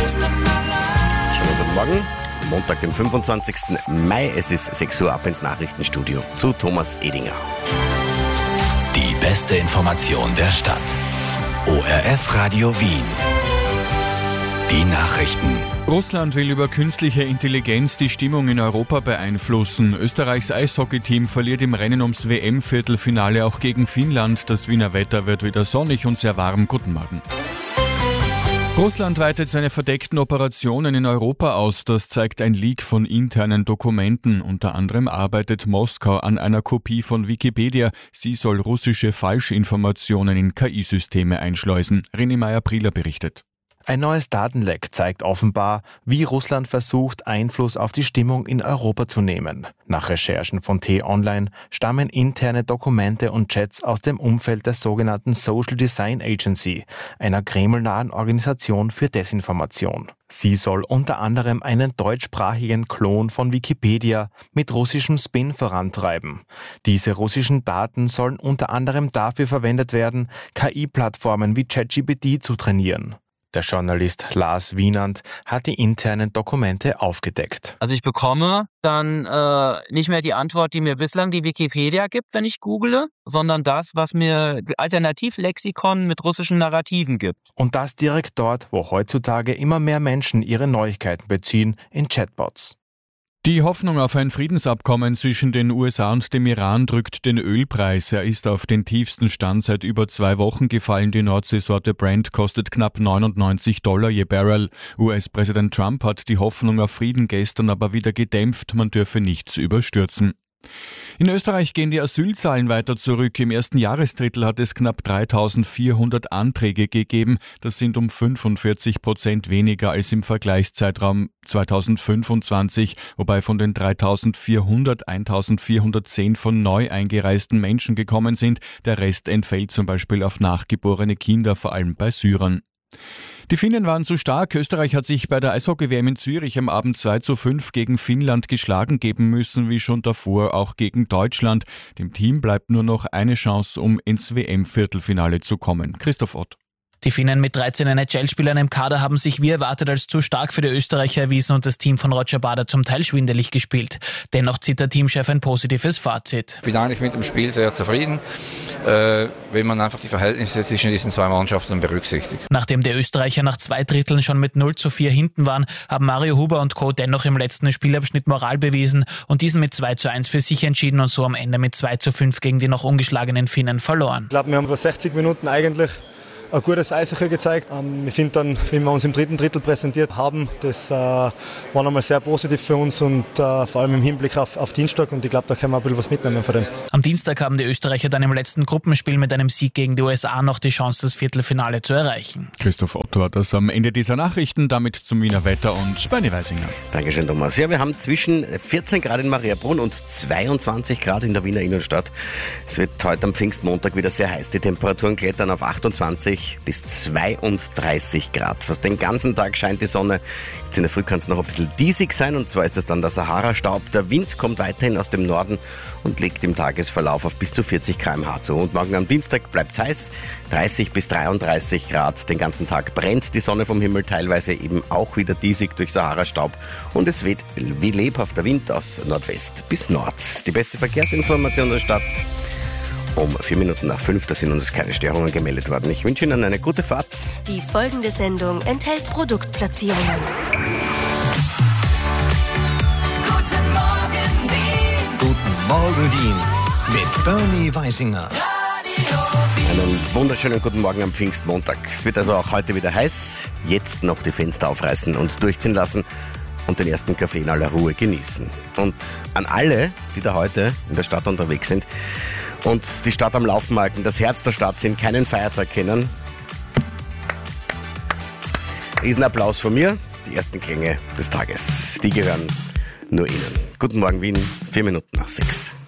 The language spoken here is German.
Schönen guten Morgen. Montag, den 25. Mai. Es ist 6 Uhr, ab ins Nachrichtenstudio zu Thomas Edinger. Die beste Information der Stadt. ORF Radio Wien. Die Nachrichten. Russland will über künstliche Intelligenz die Stimmung in Europa beeinflussen. Österreichs Eishockeyteam verliert im Rennen ums WM-Viertelfinale auch gegen Finnland. Das Wiener Wetter wird wieder sonnig und sehr warm. Guten Morgen. Russland weitet seine verdeckten Operationen in Europa aus. Das zeigt ein Leak von internen Dokumenten. Unter anderem arbeitet Moskau an einer Kopie von Wikipedia. Sie soll russische Falschinformationen in KI-Systeme einschleusen. René Meyer-Prieler berichtet. Ein neues Datenleck zeigt offenbar, wie Russland versucht, Einfluss auf die Stimmung in Europa zu nehmen. Nach Recherchen von T-Online stammen interne Dokumente und Chats aus dem Umfeld der sogenannten Social Design Agency, einer kremlnahen Organisation für Desinformation. Sie soll unter anderem einen deutschsprachigen Klon von Wikipedia mit russischem Spin vorantreiben. Diese russischen Daten sollen unter anderem dafür verwendet werden, KI-Plattformen wie ChatGPT zu trainieren. Der Journalist Lars Wienand hat die internen Dokumente aufgedeckt. Also ich bekomme dann nicht mehr die Antwort, die mir bislang die Wikipedia gibt, wenn ich google, sondern das, was mir Alternativlexikon mit russischen Narrativen gibt. Und das direkt dort, wo heutzutage immer mehr Menschen ihre Neuigkeiten beziehen, in Chatbots. Die Hoffnung auf ein Friedensabkommen zwischen den USA und dem Iran drückt den Ölpreis. Er ist auf den tiefsten Stand seit über 2 Wochen gefallen. Die Nordseesorte Brent kostet knapp $99 je Barrel. US-Präsident Trump hat die Hoffnung auf Frieden gestern aber wieder gedämpft. Man dürfe nichts überstürzen. In Österreich gehen die Asylzahlen weiter zurück. Im ersten Jahresdrittel hat es knapp 3.400 Anträge gegeben. Das sind um 45% weniger als im Vergleichszeitraum 2025, wobei von den 3.400 1.410 von neu eingereisten Menschen gekommen sind. Der Rest entfällt zum Beispiel auf nachgeborene Kinder, vor allem bei Syrern. Die Finnen waren zu stark. Österreich hat sich bei der Eishockey-WM in Zürich am Abend 2:5 gegen Finnland geschlagen geben müssen, wie schon davor auch gegen Deutschland. Dem Team bleibt nur noch eine Chance, um ins WM-Viertelfinale zu kommen. Christoph Ott. Die Finnen mit 13 NHL-Spielern im Kader haben sich wie erwartet als zu stark für die Österreicher erwiesen und das Team von Roger Bader zum Teil schwindelig gespielt. Dennoch zieht der Teamchef ein positives Fazit. Ich bin eigentlich mit dem Spiel sehr zufrieden, wenn man einfach die Verhältnisse zwischen diesen 2 Mannschaften berücksichtigt. Nachdem die Österreicher nach 2 Dritteln schon mit 0:4 hinten waren, haben Mario Huber und Co. dennoch im letzten Spielabschnitt Moral bewiesen und diesen mit 2:1 für sich entschieden und so am Ende mit 2:5 gegen die noch ungeschlagenen Finnen verloren. Ich glaube, wir haben über 60 Minuten eigentlich ein gutes Eishockey gezeigt. Ich finde dann, wie wir uns im dritten Drittel präsentiert haben, das war nochmal sehr positiv für uns und vor allem im Hinblick auf Dienstag, und ich glaube, da können wir ein bisschen was mitnehmen von dem. Am Dienstag haben die Österreicher dann im letzten Gruppenspiel mit einem Sieg gegen die USA noch die Chance, das Viertelfinale zu erreichen. Christoph Otto hat das am Ende dieser Nachrichten, damit zum Wiener Wetter und Bernie Weisinger. Dankeschön, Thomas. Ja, wir haben zwischen 14 Grad in Mariabrunn und 22 Grad in der Wiener Innenstadt. Es wird heute am Pfingstmontag wieder sehr heiß. Die Temperaturen klettern auf 28 bis 32 Grad. Fast den ganzen Tag scheint die Sonne. Jetzt in der Früh kann es noch ein bisschen diesig sein, und zwar ist das dann der Sahara-Staub. Der Wind kommt weiterhin aus dem Norden und legt im Tagesverlauf auf bis zu 40 km/h zu. Und morgen am Dienstag bleibt es heiß, 30 bis 33 Grad. Den ganzen Tag brennt die Sonne vom Himmel, teilweise eben auch wieder diesig durch Sahara-Staub. Und es weht wie lebhafter Wind aus Nordwest bis Nord. Die beste Verkehrsinformation der Stadt. Um 5:04, da sind uns keine Störungen gemeldet worden. Ich wünsche Ihnen eine gute Fahrt. Die folgende Sendung enthält Produktplatzierungen. Guten Morgen Wien. Guten Morgen Wien. Mit Bernie Weisinger. Einen wunderschönen guten Morgen am Pfingstmontag. Es wird also auch heute wieder heiß. Jetzt noch die Fenster aufreißen und durchziehen lassen und den ersten Kaffee in aller Ruhe genießen. Und an alle, die da heute in der Stadt unterwegs sind und die Stadt am Laufen halten, das Herz der Stadt sind, keinen Feiertag kennen. Riesenapplaus von mir. Die ersten Klänge des Tages, die gehören nur Ihnen. Guten Morgen Wien, 6:04.